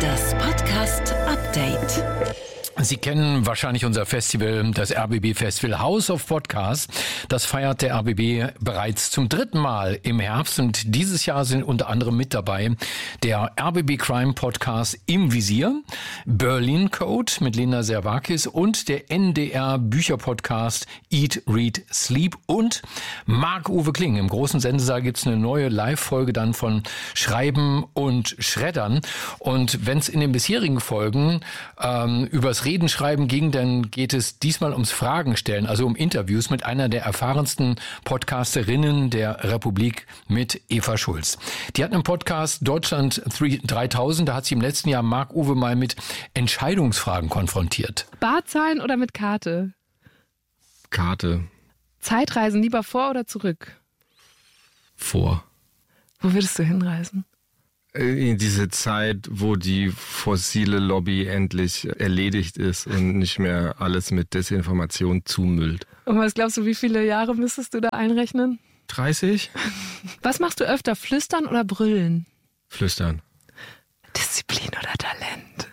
Das Podcast Update. Sie kennen wahrscheinlich unser Festival, das RBB-Festival House of Podcasts. Das feiert der RBB bereits zum 3. Mal im Herbst. Und dieses Jahr sind unter anderem mit dabei der RBB Crime Podcast Im Visier, Berlin Code mit Linda Servakis und der NDR Bücher-Podcast Eat, Read, Sleep und Marc-Uwe Kling. Im großen Sendesaal gibt's eine neue Live-Folge dann von Schreiben und Schreddern. Und wenn es in den bisherigen Folgen übers Reden schreiben ging, dann geht es diesmal ums Fragen stellen, also um Interviews mit einer der erfahrensten Podcasterinnen der Republik, mit Eva Schulz. Die hat einen Podcast Deutschland 3000, da hat sie im letzten Jahr Marc-Uwe mal mit Entscheidungsfragen konfrontiert. Barzahlen oder mit Karte? Karte. Zeitreisen lieber vor oder zurück? Vor. Wo würdest du hinreisen? In diese Zeit, wo die fossile Lobby endlich erledigt ist und nicht mehr alles mit Desinformation zumüllt. Und was glaubst du, wie viele Jahre müsstest du da einrechnen? 30? Was machst du öfter, flüstern oder brüllen? Flüstern. Disziplin oder Talent?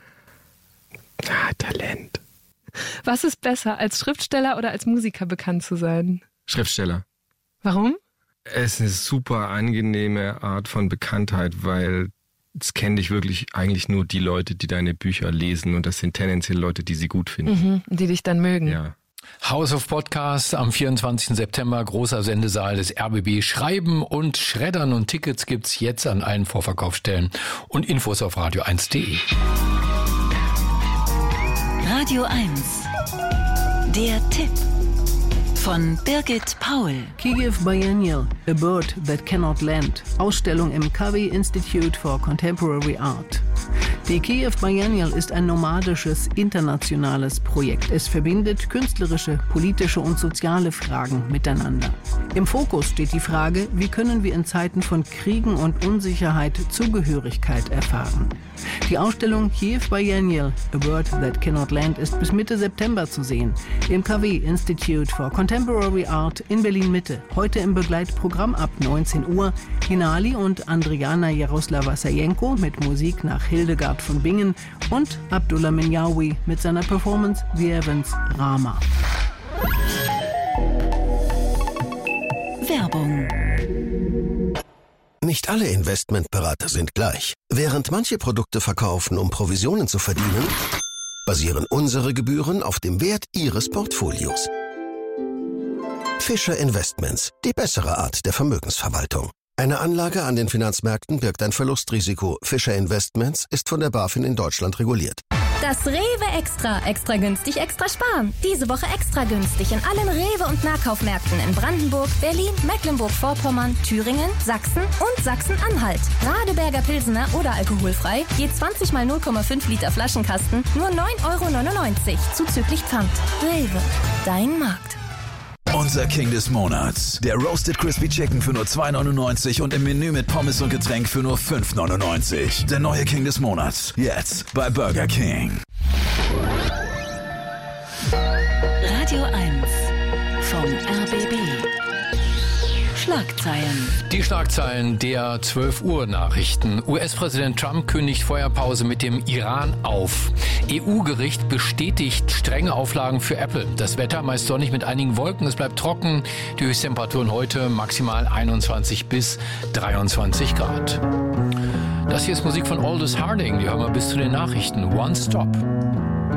Talent. Was ist besser, als Schriftsteller oder als Musiker bekannt zu sein? Schriftsteller. Warum? Es ist eine super angenehme Art von Bekanntheit, weil es kennen dich wirklich eigentlich nur die Leute, die deine Bücher lesen, und das sind tendenziell Leute, die sie gut finden. Die dich dann mögen. Ja. House of Podcasts am 24. September, großer Sendesaal des RBB. Schreiben und Schreddern und Tickets gibt's jetzt an allen Vorverkaufsstellen und Infos auf radio1.de. Radio 1. Der Tipp. Von Birgit Paul. Kyiv Biennial, A Bird That Cannot Land. Ausstellung im KW Institute for Contemporary Art. Die Kyiv Biennial ist ein nomadisches, internationales Projekt. Es verbindet künstlerische, politische und soziale Fragen miteinander. Im Fokus steht die Frage, wie können wir in Zeiten von Kriegen und Unsicherheit Zugehörigkeit erfahren. Die Ausstellung Kyiv Biennial, A Bird That Cannot Land ist bis Mitte September zu sehen. Im KW Institute for Contemporary Art in Berlin-Mitte. Heute im Begleitprogramm ab 19 Uhr Hinali und Andriana Jaroslava-Sajenko mit Musik nach Hildegard von Bingen und Abdullah Minyawi mit seiner Performance The Evans Rama. Werbung. Nicht alle Investmentberater sind gleich. Während manche Produkte verkaufen, um Provisionen zu verdienen, basieren unsere Gebühren auf dem Wert Ihres Portfolios. Fischer Investments, die bessere Art der Vermögensverwaltung. Eine Anlage an den Finanzmärkten birgt ein Verlustrisiko. Fischer Investments ist von der BaFin in Deutschland reguliert. Das Rewe Extra. Extra günstig, extra sparen. Diese Woche extra günstig in allen Rewe- und Nahkaufmärkten in Brandenburg, Berlin, Mecklenburg-Vorpommern, Thüringen, Sachsen und Sachsen-Anhalt. Radeberger Pilsener oder alkoholfrei, je 20 mal 0,5 Liter Flaschenkasten, nur 9,99 € zuzüglich Pfand. Rewe, dein Markt. Unser King des Monats. Der Roasted Crispy Chicken für nur 2,99 € und im Menü mit Pommes und Getränk für nur 5,99 €. Der neue King des Monats. Jetzt bei Burger King. Radio 1 vom RBB. Schlagzeilen. Die Schlagzeilen der 12 Uhr Nachrichten. US-Präsident Trump kündigt Feuerpause mit dem Iran auf. EU-Gericht bestätigt strenge Auflagen für Apple. Das Wetter meist sonnig mit einigen Wolken. Es bleibt trocken. Die Höchsttemperaturen heute maximal 21 bis 23 Grad. Das hier ist Musik von Aldous Harding. Die hören wir bis zu den Nachrichten. One Stop.